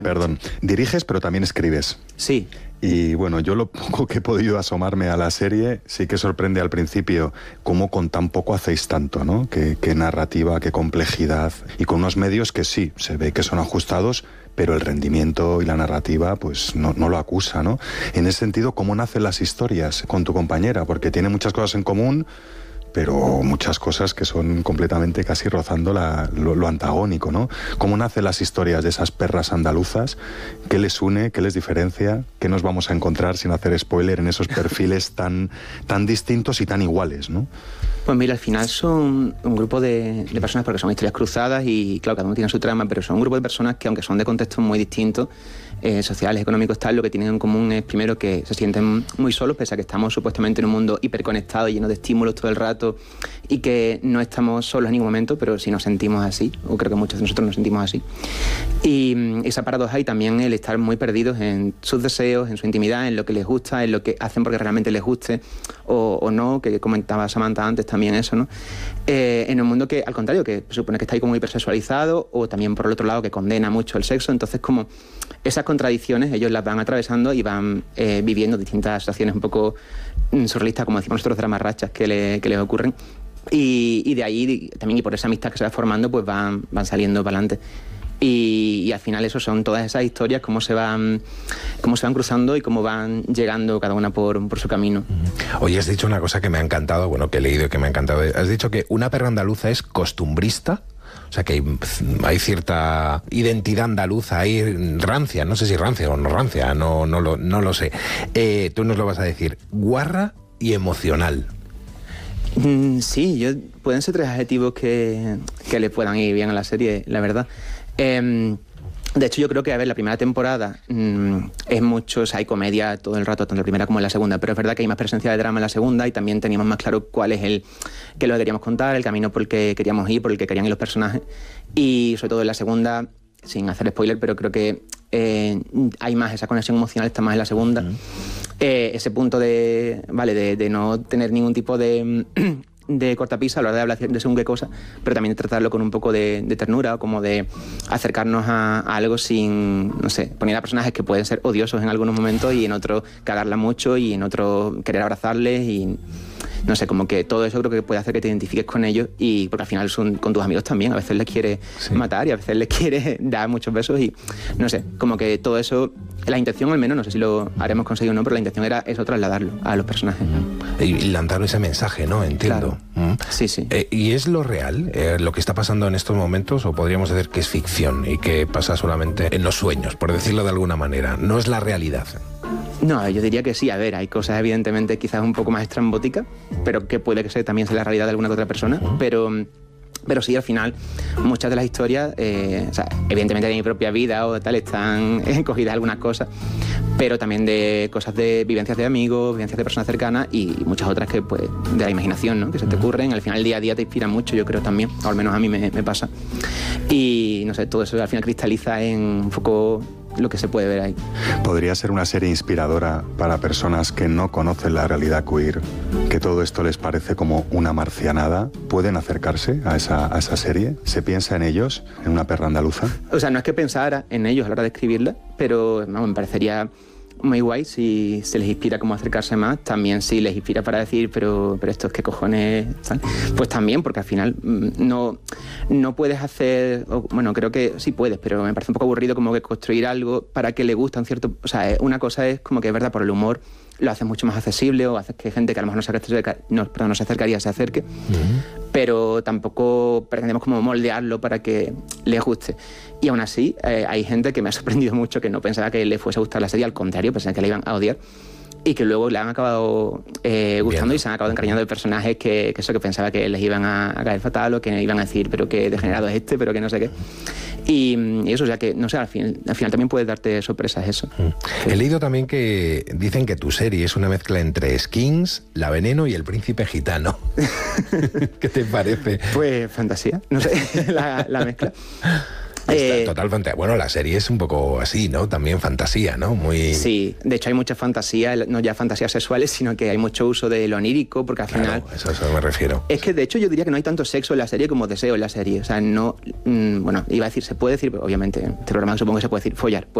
Perdón, diriges pero también escribes. Sí. Y bueno, yo lo poco que he podido asomarme a la serie, sí que sorprende al principio cómo con tan poco hacéis tanto, ¿no? Qué narrativa, qué complejidad, y con unos medios que sí, se ve que son ajustados, pero el rendimiento y la narrativa pues no lo acusa, ¿no? En ese sentido, ¿cómo nacen las historias con tu compañera? Porque tiene muchas cosas en común, pero muchas cosas que son completamente casi rozando lo antagónico, ¿no? ¿Cómo nacen las historias de esas perras andaluzas? ¿Qué les une? ¿Qué les diferencia? ¿Qué nos vamos a encontrar, sin hacer spoiler, en esos perfiles tan distintos y tan iguales, ¿no? Pues mira, al final son un grupo de personas, porque son historias cruzadas y claro, cada uno tiene su trama, pero son un grupo de personas que, aunque son de contextos muy distintos, sociales, económicos, tal, lo que tienen en común es primero que se sienten muy solos, pese a que estamos supuestamente en un mundo hiperconectado y lleno de estímulos todo el rato, y que no estamos solos en ningún momento, pero sí nos sentimos así, o creo que muchos de nosotros nos sentimos así. Y esa paradoja, y también el estar muy perdidos en sus deseos, en su intimidad, en lo que les gusta, en lo que hacen porque realmente les guste o no, que comentaba Samantha antes también eso, ¿no? En un mundo que, al contrario, que se supone que está ahí como hipersexualizado, o también por el otro lado que condena mucho el sexo. Entonces, como esas contradicciones ellos las van atravesando y van viviendo distintas situaciones un poco surrealistas, como decimos nosotros, dramarrachas que les ocurren, y de ahí también, y por esa amistad que se va formando, pues van saliendo para adelante. Y al final eso son todas esas historias, cómo se van cruzando y cómo van llegando cada una por su camino. Oye, has dicho una cosa que me ha encantado, bueno, que he leído y que me ha encantado. Has dicho que una perra andaluza es costumbrista. O sea, que hay cierta identidad andaluza ahí, rancia, no sé si rancia o no rancia, no lo sé. Tú nos lo vas a decir, guarra y emocional. Sí, pueden ser 3 adjetivos que le puedan ir bien a la serie, la verdad. De hecho, yo creo que, la primera temporada es mucho, o sea, hay comedia todo el rato, tanto en la primera como en la segunda, pero es verdad que hay más presencia de drama en la segunda y también teníamos más claro cuál es qué es lo que queríamos contar, el camino por el que queríamos ir, por el que querían ir los personajes. Y sobre todo en la segunda, sin hacer spoiler, pero creo que hay más esa conexión emocional, está más en la segunda. Ese punto de no tener ningún tipo de cortapisa a la hora de hablar de según qué cosa, pero también de tratarlo con un poco de ternura, o como de acercarnos a algo sin, no sé, poner a personajes que pueden ser odiosos en algunos momentos y en otros cagarla mucho y en otros querer abrazarles y no sé, como que todo eso creo que puede hacer que te identifiques con ellos, y porque al final son con tus amigos también, a veces les quieres matar y a veces les quieres dar muchos besos y no sé, como que todo eso, la intención al menos, no sé si lo haremos conseguido o no, pero la intención era eso, trasladarlo a los personajes. Y lanzar ese mensaje, ¿no? Entiendo. Claro. Sí. ¿Y es lo real, lo que está pasando en estos momentos, o podríamos decir que es ficción y que pasa solamente en los sueños, por decirlo de alguna manera? ¿No es la realidad? No, yo diría que sí. A ver, hay cosas evidentemente quizás un poco más estrambóticas, pero que puede que también sea la realidad de alguna que otra persona, pero sí, al final, muchas de las historias, o sea, evidentemente de mi propia vida o tal, están cogidas algunas cosas, pero también de cosas de vivencias de amigos, vivencias de personas cercanas y muchas otras que, pues, de la imaginación, ¿no? Que se te ocurren. Al final, el día a día te inspira mucho, yo creo también, o al menos a mí me pasa. Y, no sé, todo eso al final cristaliza en un poco lo que se puede ver ahí. ¿Podría ser una serie inspiradora para personas que no conocen la realidad queer, que todo esto les parece como una marcianada? ¿Pueden acercarse a esa serie? ¿Se piensa en ellos, en una perra andaluza? O sea, no es que pensara en ellos a la hora de escribirla, pero me parecería muy guay si se les inspira cómo acercarse más. También si les inspira para decir, pero estos qué cojones, ¿sabes? Pues también, porque al final no puedes hacer, bueno, creo que sí puedes, pero me parece un poco aburrido como que construir algo para que le gustan cierto, o sea, una cosa es como que es verdad, por el humor lo haces mucho más accesible, o haces que gente que a lo mejor no se acercaría se acerque, pero tampoco pretendemos como moldearlo para que les guste. Y aún así, hay gente que me ha sorprendido mucho, que no pensaba que le fuese a gustar la serie, al contrario, pensaba que la iban a odiar, y que luego le han acabado gustando y se han acabado encariñando de personajes que pensaba que les iban a caer fatal, o que iban a decir, pero qué degenerado es este, pero que no sé qué. Y eso, o sea que, no sé, al final también puede darte sorpresas eso. He leído también que dicen que tu serie es una mezcla entre Skins, La Veneno y El Príncipe Gitano. ¿Qué te parece? Pues fantasía, no sé, la mezcla. Total fantasía. Bueno, la serie es un poco así, ¿no? También fantasía, ¿no? Muy... Sí, de hecho hay mucha fantasía, no ya fantasías sexuales, sino que hay mucho uso de lo onírico, porque al final... Eso me refiero. Es que de hecho yo diría que no hay tanto sexo en la serie como deseo en la serie. O sea, no... bueno, iba a decir, se puede decir, pero obviamente, en este programa supongo que se puede decir follar.